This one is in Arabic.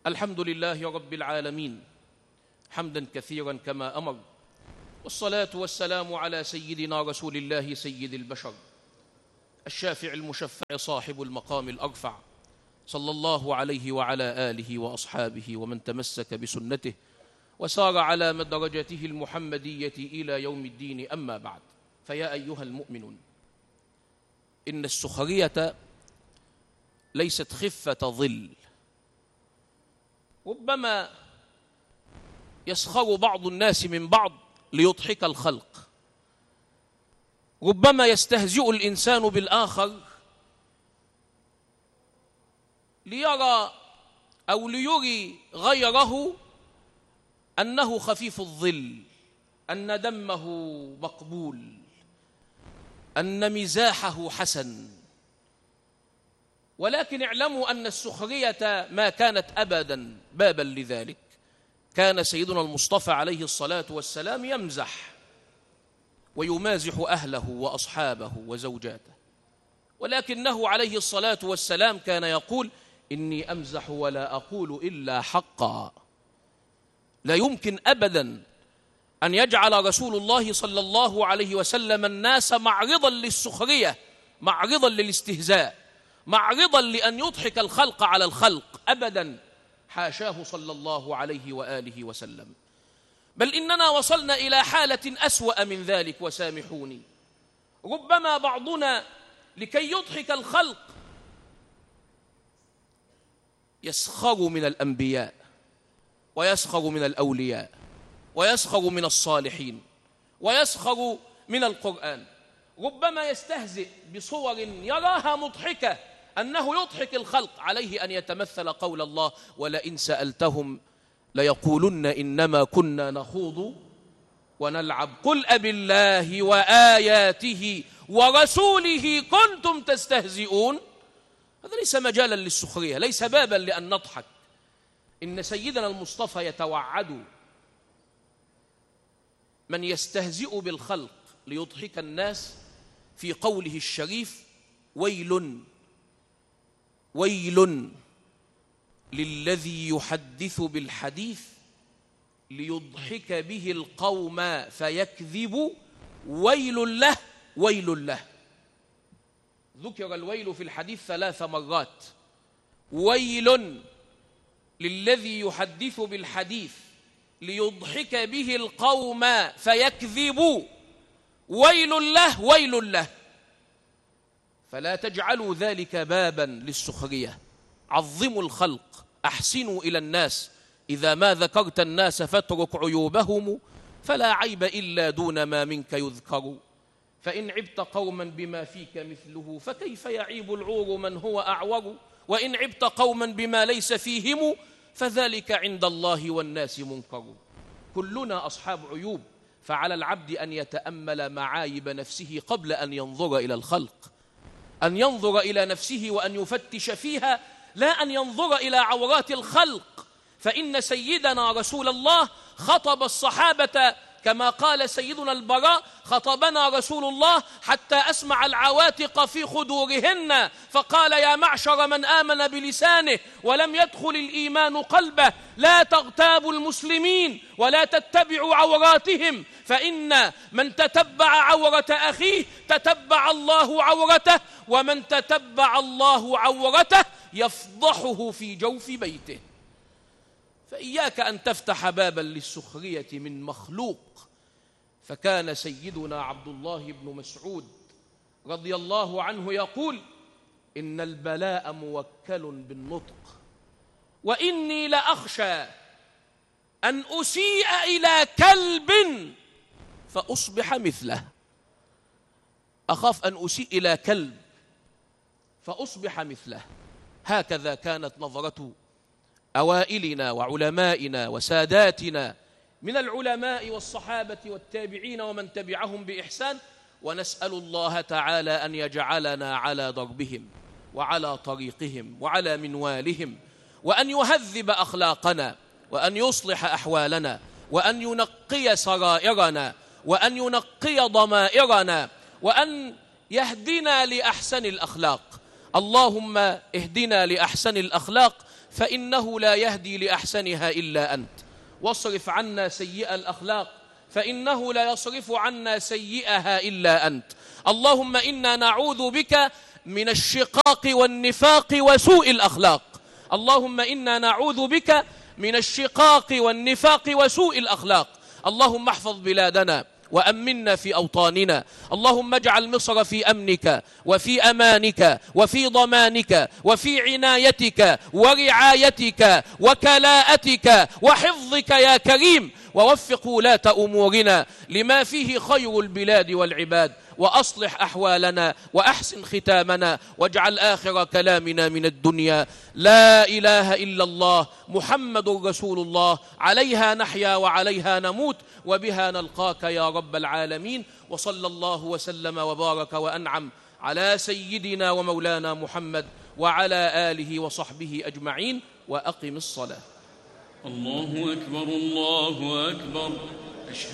الحمد لله رب العالمين حمدا كثيرا كما أمر، والصلاة والسلام على سيدنا رسول الله سيد البشر الشافع المشفع صاحب المقام الأرفع، صلى الله عليه وعلى آله وأصحابه ومن تمسك بسنته وسار على مدرجته المحمدية إلى يوم الدين. أما بعد، فيا أيها المؤمنون، إن السخرية ليست خفة ظل. ربما يسخر بعض الناس من بعض ليضحك الخلق، ربما يستهزئ الإنسان بالآخر ليرى أو ليري غيره أنه خفيف الظل، أن دمه مقبول، أن مزاحه حسن. ولكن اعلموا أن السخرية ما كانت أبدا بابا لذلك. كان سيدنا المصطفى عليه الصلاة والسلام يمزح ويمازح أهله وأصحابه وزوجاته، ولكنه عليه الصلاة والسلام كان يقول: إني أمزح ولا أقول إلا حقا. لا يمكن أبدا أن يجعل رسول الله صلى الله عليه وسلم الناس معرضا للسخرية، معرضا للاستهزاء، معرضا لأن يضحك الخلق على الخلق، أبدا، حاشاه صلى الله عليه وآله وسلم. بل إننا وصلنا إلى حالة أسوأ من ذلك، وسامحوني، ربما بعضنا لكي يضحك الخلق يسخر من الأنبياء ويسخر من الأولياء ويسخر من الصالحين ويسخر من القرآن. ربما يستهزئ بصور يراها مضحكة، أنه يضحك الخلق. عليه أن يتمثل قول الله: ولئن سألتهم ليقولن إنما كنا نخوض ونلعب قل أبالله وآياته ورسوله كنتم تستهزئون. هذا ليس مجالا للسخرية، ليس بابا لأن نضحك. إن سيدنا المصطفى يتوعد من يستهزئ بالخلق ليضحك الناس في قوله الشريف: ويل ويل للذي يحدث بالحديث ليضحك به القوم فيكذب ويل له ويل له. ذكر الويل في الحديث 3 مرات. ويل للذي يحدث بالحديث ليضحك به القوم فيكذب ويل له ويل له. فلا تجعلوا ذلك بابا للسخرية. عظموا الخلق، أحسنوا إلى الناس. إذا ما ذكرت الناس فاترك عيوبهم، فلا عيب إلا دون ما منك يذكر. فإن عبت قوما بما فيك مثله فكيف يعيب العور من هو أعور. وإن عبت قوما بما ليس فيهم فذلك عند الله والناس منكر. كلنا أصحاب عيوب، فعلى العبد أن يتأمل معايب نفسه قبل أن ينظر إلى الخلق، أن ينظر إلى نفسه وأن يفتش فيها، لا أن ينظر إلى عورات الخلق. فإن سيدنا رسول الله خطب الصحابة كما قال سيدنا البراء: خطبنا رسول الله حتى أسمع العواتق في خدورهن، فقال: يا معشر من آمن بلسانه ولم يدخل الإيمان قلبه، لا تغتابوا المسلمين ولا تتبعوا عوراتهم، فإن من تتبع عورة أخيه تتبع الله عورته، ومن تتبع الله عورته يفضحه في جوف بيته. فإياك أن تفتح بابا للسخرية من مخلوق. فكان سيدنا عبد الله بن مسعود رضي الله عنه يقول: إن البلاء موكل بالنطق، وإني لأخشى أن أسيء إلى كلب فأصبح مثله. أخاف أن أسيء إلى كلب فأصبح مثله. هكذا كانت نظرة أوائلنا وعلمائنا وساداتنا من العلماء والصحابة والتابعين ومن تبعهم بإحسان. ونسأل الله تعالى أن يجعلنا على دربهم وعلى طريقهم وعلى منوالهم، وأن يهذب أخلاقنا، وأن يصلح أحوالنا، وأن ينقي سرائرنا، وأن ينقي ضمائرنا، وأن يهدنا لأحسن الأخلاق. اللهم اهدنا لأحسن الأخلاق فإنه لا يهدي لأحسنها إلا أنت، واصرف عنا سيئ الأخلاق فإنه لا يصرف عنا سيئها إلا أنت. اللهم إنا نعوذ بك من الشقاق والنفاق وسوء الأخلاق. اللهم إنا نعوذ بك من الشقاق والنفاق وسوء الأخلاق. اللهم احفظ بلادنا وأمنا في أوطاننا. اللهم اجعل مصر في أمنك وفي أمانك وفي ضمانك وفي عنايتك ورعايتك وكلاءتك وحفظك يا كريم، ووفق ولاة أمورنا لما فيه خير البلاد والعباد، وأصلح أحوالنا وأحسن ختامنا، واجعل آخر كلامنا من الدنيا لا إله إلا الله محمد رسول الله، عليها نحيا وعليها نموت وبها نلقاك يا رب العالمين. وصلى الله وسلم وبارك وأنعم على سيدنا ومولانا محمد وعلى آله وصحبه أجمعين. وأقم الصلاة. الله أكبر الله أكبر.